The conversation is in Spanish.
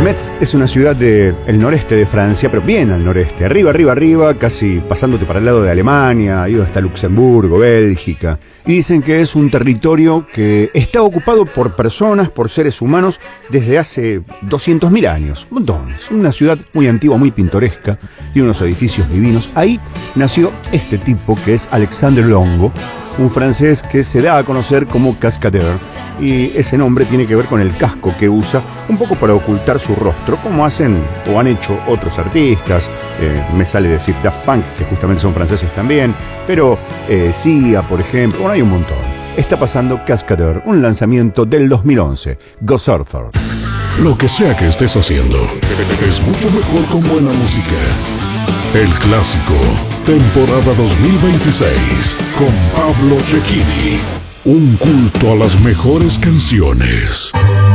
Metz es una ciudad del noreste de Francia, pero bien al noreste, arriba, casi pasándote para el lado de Alemania, ido hasta Luxemburgo, Bélgica. Y dicen que es un territorio que está ocupado por personas, por seres humanos, desde hace 200.000 años. Montones. Una ciudad muy antigua, muy pintoresca, y unos edificios divinos. Ahí nació este tipo que es Alexandre Longo, un francés que se da a conocer como Cascadeur, y ese nombre tiene que ver con el casco que usa, un poco para ocultar su rostro, como hacen o han hecho otros artistas. Me sale decir Daft Punk, que justamente son franceses también, pero Sia, por ejemplo, bueno, hay un montón. Está pasando Cascadeur, un lanzamiento del 2011, Go Surfer. Lo que sea que estés haciendo, es mucho mejor con buena música. El Clásico, temporada 2026, con Pablo Cecchini. Un culto a las mejores canciones.